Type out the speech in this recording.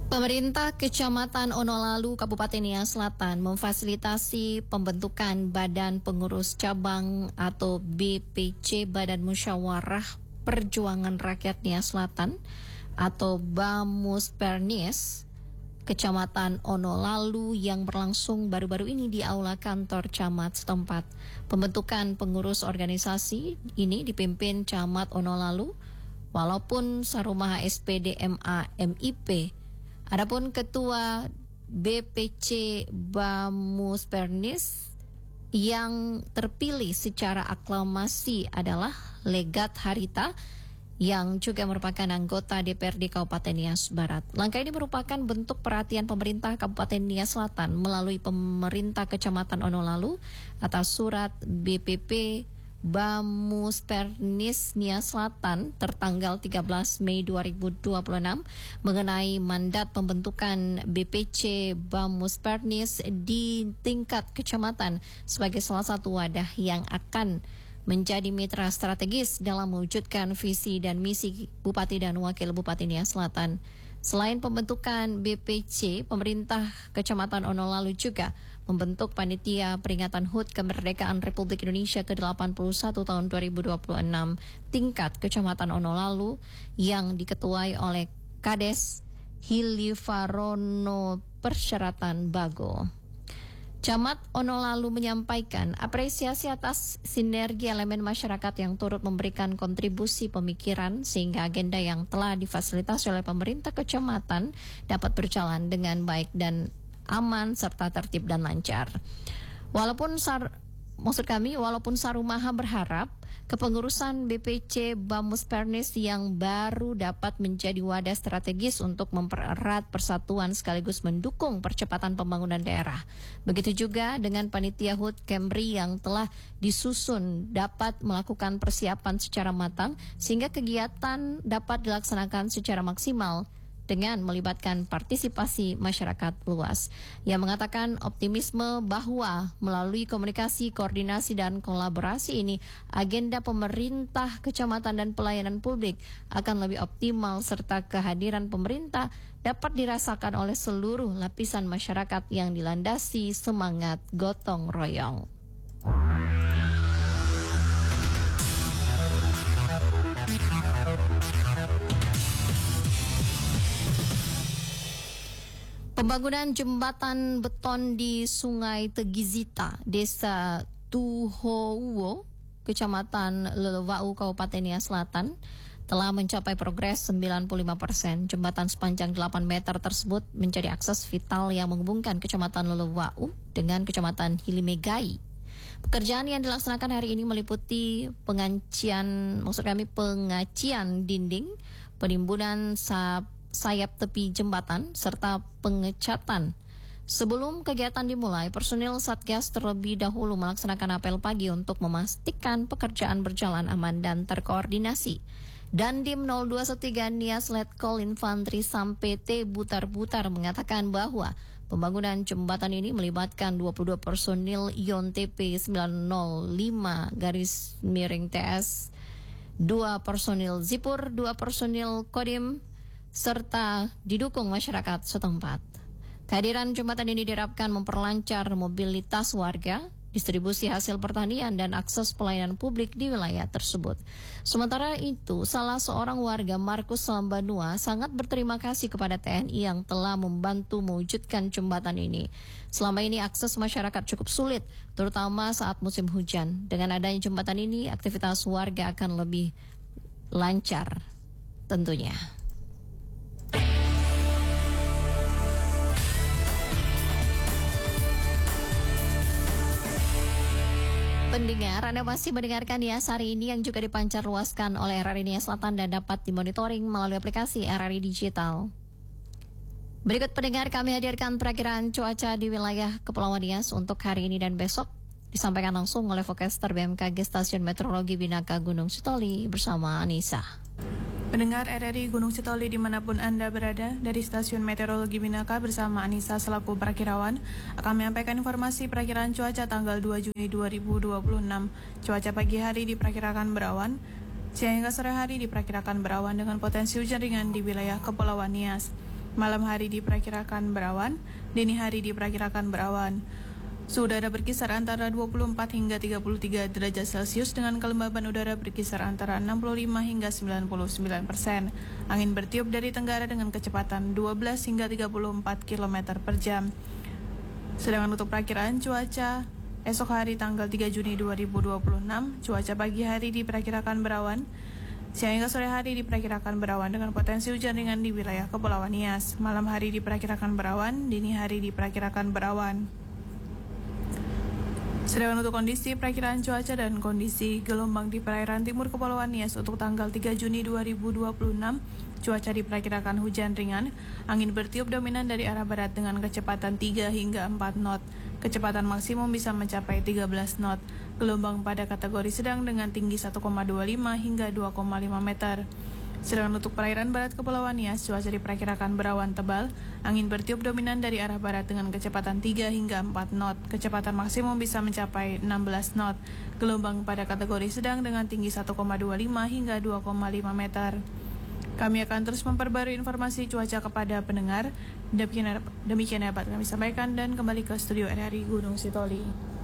Pemerintah Kecamatan Onolalu, Kabupaten Nias Selatan memfasilitasi pembentukan Badan Pengurus Cabang atau BPC Badan Musyawarah Perjuangan Rakyat Nias Selatan atau BAMUSPERNIS Kecamatan Onolalu yang berlangsung baru-baru ini di Aula Kantor Camat setempat. Pembentukan pengurus organisasi ini dipimpin Camat Onolalu, walaupun Sarumaha SPD MA MIP. Adapun Ketua BPC BAMUSPERNIS yang terpilih secara aklamasi adalah Legat Harita yang juga merupakan anggota DPRD Kabupaten Nias Barat. Langkah ini merupakan bentuk perhatian pemerintah Kabupaten Nias Selatan melalui pemerintah Kecamatan Onolalu atas surat BPP BAMUSPERNIS Nias Selatan tertanggal 13 Mei 2026 mengenai mandat pembentukan BPC BAMUSPERNIS di tingkat kecamatan sebagai salah satu wadah yang akan menjadi mitra strategis dalam mewujudkan visi dan misi Bupati dan Wakil Bupati Nias Selatan. Selain pembentukan BPC, pemerintah Kecamatan Onolalu juga membentuk panitia peringatan HUT Kemerdekaan Republik Indonesia ke-81 tahun 2026 tingkat Kecamatan Onolalu yang diketuai oleh Kades Hilifarono Persyaratan Bago. Camat Onolalu menyampaikan apresiasi atas sinergi elemen masyarakat yang turut memberikan kontribusi pemikiran sehingga agenda yang telah difasilitasi oleh pemerintah kecamatan dapat berjalan dengan baik dan aman serta tertib dan lancar. Walaupun Sarumaha berharap kepengurusan BPC BAMUSPERNIS yang baru dapat menjadi wadah strategis untuk mempererat persatuan sekaligus mendukung percepatan pembangunan daerah. Begitu juga dengan panitia HUT Kemri yang telah disusun dapat melakukan persiapan secara matang sehingga kegiatan dapat dilaksanakan secara maksimal dengan melibatkan partisipasi masyarakat luas. Ia mengatakan optimisme bahwa melalui komunikasi, koordinasi, dan kolaborasi ini, agenda pemerintah, kecamatan, dan pelayanan publik akan lebih optimal serta kehadiran pemerintah dapat dirasakan oleh seluruh lapisan masyarakat yang dilandasi semangat gotong royong. Pembangunan jembatan beton di Sungai Tegizita, Desa Tuhouwo, Kecamatan Lelewau, Kabupaten Nias Selatan, telah mencapai progres 95%. Jembatan sepanjang 8 meter tersebut menjadi akses vital yang menghubungkan Kecamatan Lelewau dengan Kecamatan Hilimegai. Pekerjaan yang dilaksanakan hari ini meliputi pengacian dinding, penimbunan sayap tepi jembatan, serta pengecatan. Sebelum kegiatan dimulai, personil Satgas terlebih dahulu melaksanakan apel pagi untuk memastikan pekerjaan berjalan aman dan terkoordinasi. Dandim 021 Nias Letkol Infantri Sampete Butar-Butar mengatakan bahwa pembangunan jembatan ini melibatkan 22 personil YONTP 905-TS, 2 personil Zipur, 2 personil Kodim, serta didukung masyarakat setempat. Kehadiran jembatan ini diharapkan memperlancar mobilitas warga, distribusi hasil pertanian, dan akses pelayanan publik di wilayah tersebut. Sementara itu, salah seorang warga, Markus Lambanua, sangat berterima kasih kepada TNI yang telah membantu mewujudkan jembatan ini. Selama ini akses masyarakat cukup sulit, terutama saat musim hujan. Dengan adanya jembatan ini, aktivitas warga akan lebih lancar tentunya. Pendengar, Anda masih mendengarkan Nias hari ini yang juga dipancar luaskan oleh RRI Nias Selatan dan dapat dimonitoring melalui aplikasi RRI Digital. Berikut pendengar, kami hadirkan perakiraan cuaca di wilayah Kepulauan Nias untuk hari ini dan besok. Disampaikan langsung oleh Forecaster BMKG Stasiun Meteorologi Binaka Gunung Sitoli bersama Anissa. Pendengar RRI Gunung Sitoli dimanapun Anda berada, dari Stasiun Meteorologi Binaka bersama Anissa selaku perakirawan akan menyampaikan informasi perakiraan cuaca tanggal 2 Juni 2026. Cuaca pagi hari diperkirakan berawan, siang hingga sore hari diperkirakan berawan dengan potensi hujan ringan di wilayah Kepulauan Nias. Malam hari diperkirakan berawan, dini hari diperkirakan berawan. Suhu udara berkisar antara 24 hingga 33 derajat Celcius dengan kelembaban udara berkisar antara 65 hingga 99%. Angin bertiup dari tenggara dengan kecepatan 12 hingga 34 km per jam. Sedangkan untuk perakiraan cuaca, esok hari tanggal 3 Juni 2026, cuaca pagi hari diperkirakan berawan, siang hingga sore hari diperkirakan berawan dengan potensi hujan ringan di wilayah Kepulauan Nias. Malam hari diperkirakan berawan, dini hari diperkirakan berawan. Sedangkan untuk kondisi perakiraan cuaca dan kondisi gelombang di perairan timur Kepulauan Nias untuk tanggal 3 Juni 2026, cuaca diperkirakan hujan ringan, angin bertiup dominan dari arah barat dengan kecepatan 3 hingga 4 knot. Kecepatan maksimum bisa mencapai 13 knot. Gelombang pada kategori sedang dengan tinggi 1,25 hingga 2,5 meter. Sedangkan untuk perairan barat Kepulauan Nias, cuaca diperkirakan berawan tebal, angin bertiup dominan dari arah barat dengan kecepatan 3 hingga 4 knot. Kecepatan maksimum bisa mencapai 16 knot. Gelombang pada kategori sedang dengan tinggi 1,25 hingga 2,5 meter. Kami akan terus memperbarui informasi cuaca kepada pendengar. Demikian dapat kami sampaikan dan kembali ke studio RRI Gunung Sitoli.